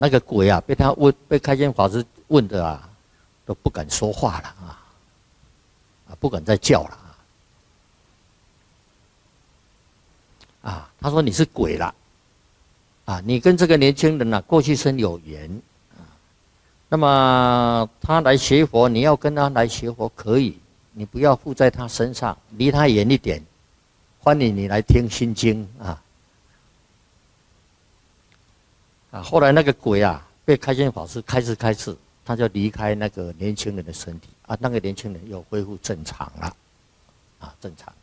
那个鬼啊，被开心法师问的啊，都不敢说话了不敢再叫了他说你是鬼了你跟这个年轻人过去生有缘那么他来学佛，你要跟他来学佛可以，你不要附在他身上，离他远一点。欢迎你来听心经后来那个鬼被开心法师开示，他就离开那个年轻人的身体那个年轻人又恢复正常了正常。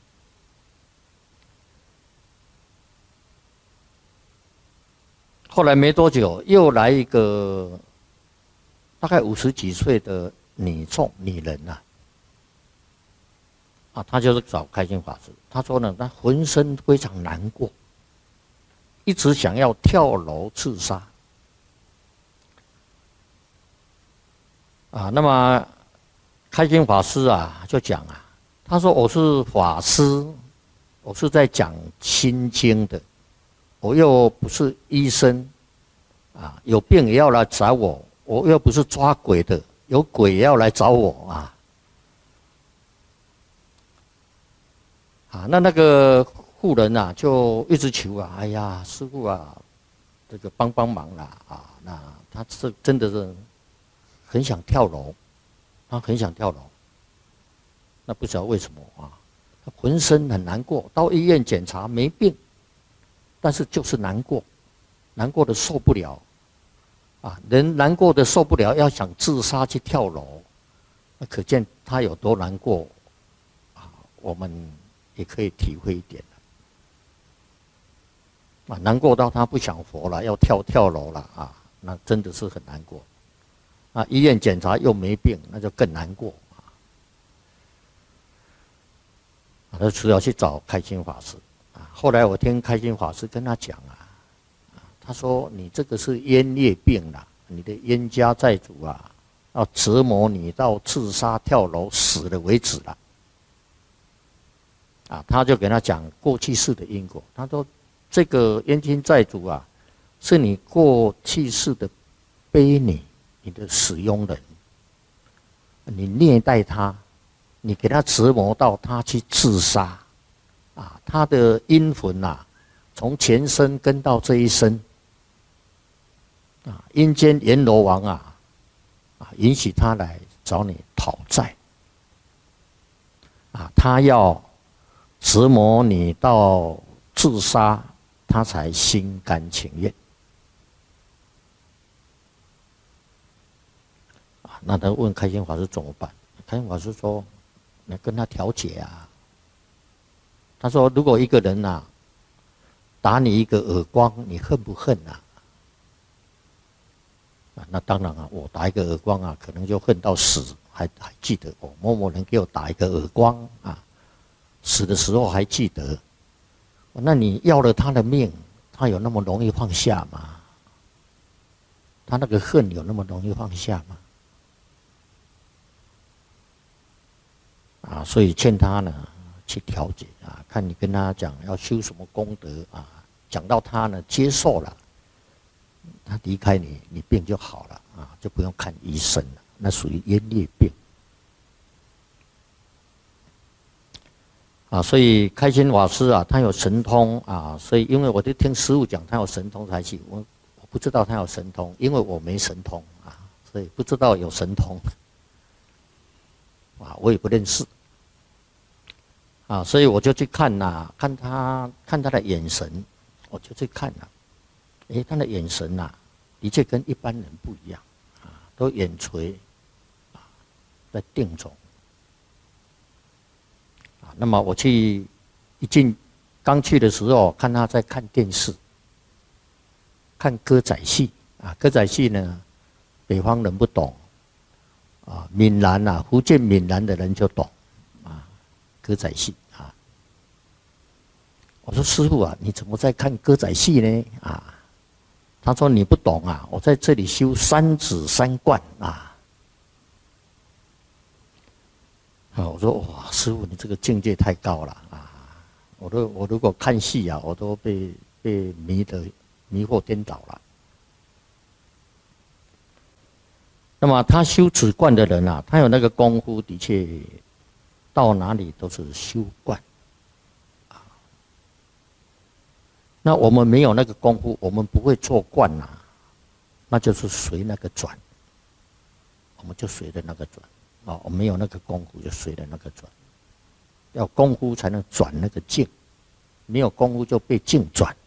后来没多久，又来一个大概50几岁的女人她就是找开心法师。她说呢，她浑身非常难过，一直想要跳楼自杀那么开心法师就讲他说我是法师，我是在讲心经的。我又不是医生有病也要来找我，我又不是抓鬼的，有鬼也要来找我那个妇人就一直求哎呀，师父这个帮忙啦那他是真的是很想跳楼，他很想跳楼，那不晓得为什么他浑身很难过，到医院检查没病。但是就是难过的受不了人难过的受不了，要想自杀去跳楼，那可见他有多难过我们也可以体会一点难过到他不想活了，要跳楼了那真的是很难过医院检查又没病，那就更难过他只好去找开心法师后来我听开心法师跟他讲他说你这个是冤业病啦，你的冤家债主要折磨你到自杀跳楼死了为止了他就给他讲过去世的因果。他说这个冤亲债主是你过去世的婢女，你的使用人，你虐待他，你给他折磨到他去自杀他的阴魂从前生跟到这一生阴间阎罗王允许他来找你讨债他要折磨你到自杀，他才心甘情愿那他问开心法师怎么办？开心法师说你跟他调解他说如果一个人打你一个耳光，你恨不恨那当然我打一个耳光可能就恨到死，还记得某某人给我打一个耳光死的时候还记得。那你要了他的命，他有那么容易放下吗？他那个恨有那么容易放下吗？所以劝他呢去调解看你跟他讲要修什么功德讲到他呢接受了，他离开你，你病就好了就不用看医生了，那属于冤业病所以开心法师他有神通所以因为我就听师父讲他有神通才去，我不知道他有神通，因为我没神通所以不知道有神通我也不认识所以我就去看看他的眼神，我就去看他的眼神的确跟一般人不一样都眼垂在定中那么我刚去的时候看他在看电视，看歌仔戏歌仔戏呢北方人不懂闽南福建闽南的人就懂歌仔戏我说师父你怎么在看歌仔戏呢他说你不懂我在这里修三指三观我说哇，师父你这个境界太高了我如果看戏我都被迷惑颠倒了那么他修止观的人啊，他有那个功夫，的确到哪里都是修观。那我们没有那个功夫，我们不会做观呐，那就是随那个转，我们就随着那个转。我没有那个功夫，就随着那个转。要功夫才能转那个境，没有功夫就被境转。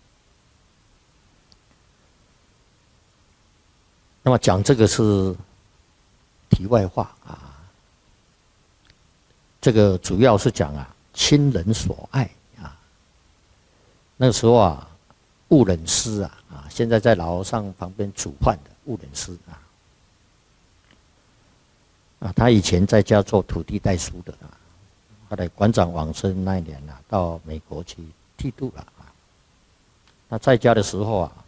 那么讲这个是题外话啊，这个主要是讲啊，亲人所爱啊。那个时候啊，悟冷师啊，现在在老和尚旁边煮饭的悟冷师啊，他以前在家做土地代书的啊。后来馆长往生那一年啊，到美国去剃度了啊。他在家的时候啊，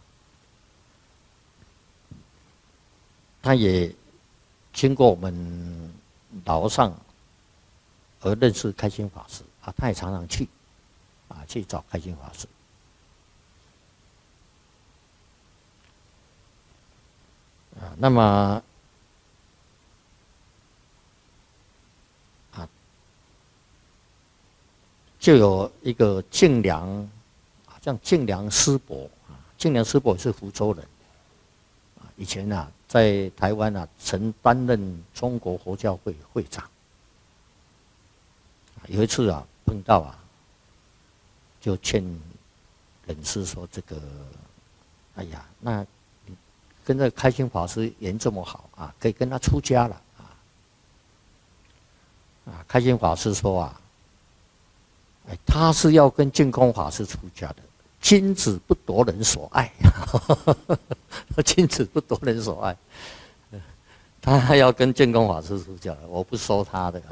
他也经过我们老和尚而认识开心法师啊，他也常常去去找开心法师。那么就有一个净良，像净良师伯净良师伯是福州人，以前在台湾曾担任中国佛教会会长。有一次碰到就劝冷师说：“这个，哎呀，那你跟这个开心法师缘这么好可以跟他出家了开心法师说他是要跟净空法师出家的，君子不夺人所爱，君子不夺人所爱，他要跟净空法师出家，我不收他的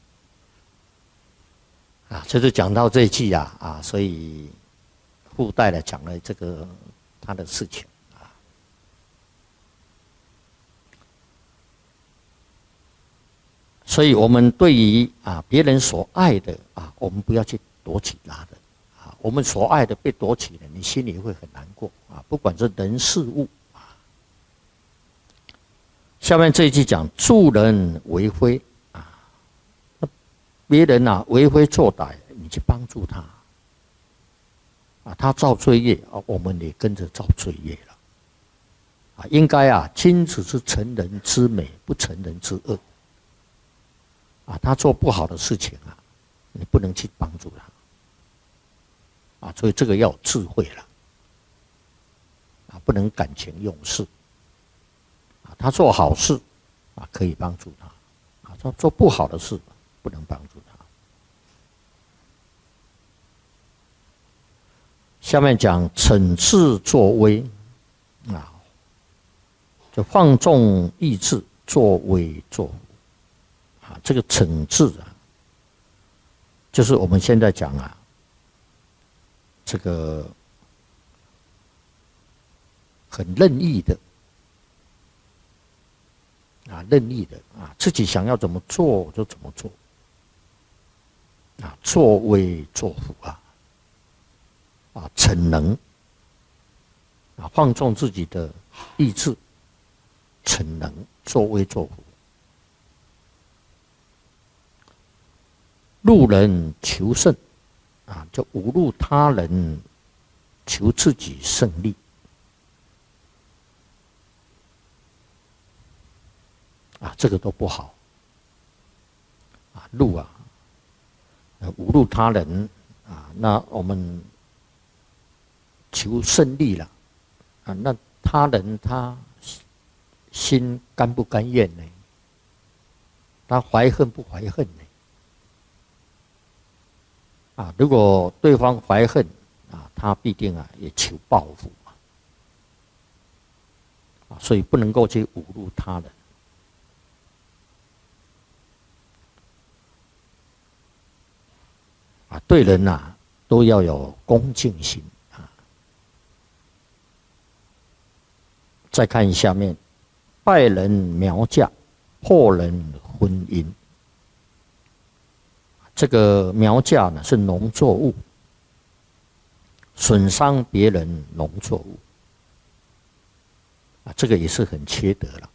就是讲到这一句所以附带的讲了这个他的事情所以我们对于别人所爱的我们不要去夺取他的我们所爱的被夺取了，你心里会很难过不管是人事物下面这一句讲助人为非别人为非作歹，你去帮助他他造罪业我们也跟着造罪业了应该君子是成人之美，不成人之恶他做不好的事情你不能去帮助他所以这个要有智慧了不能感情用事他做好事可以帮助他他做不好的事不能帮助他。下面讲惩治作威就放纵意志，作威作福这个惩治就是我们现在讲这个很任意的任意的自己想要怎么做就怎么做作威作福逞能放纵自己的意志，逞能，作威作福。路人求胜就侮辱他人，求自己胜利这个都不好侮辱他人那我们求胜利了那他人他心甘不甘愿呢？他怀恨不怀恨呢？如果对方怀恨他必定也求报复所以不能够去侮辱他人对人都要有恭敬心再看下面，败人苗嫁，破人婚姻。这个苗嫁呢是农作物，损伤别人农作物这个也是很缺德了